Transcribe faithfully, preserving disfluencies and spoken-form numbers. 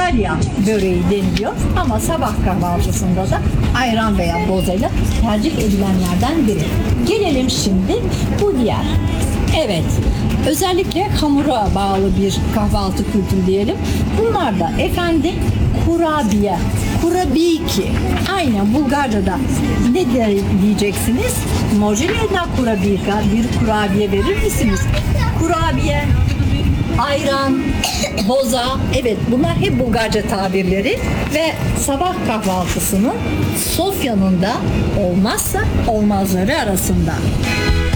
Antalya böreği deniliyor ama sabah kahvaltısında da ayran veya bozayla tercih edilenlerden biri. Gelelim şimdi bu diğer. Evet, özellikle hamura bağlı bir kahvaltı kültürü diyelim. Bunlar da efendim kurabiye, kurabiki. Aynen Bulgarca'da ne der diyeceksiniz? Mojelena kurabika, bir kurabiye verir misiniz? Kurabiye, ayran, boza, evet bunlar hep Bulgarca tabirleri ve sabah kahvaltısının sofyanın da olmazsa olmazları arasında.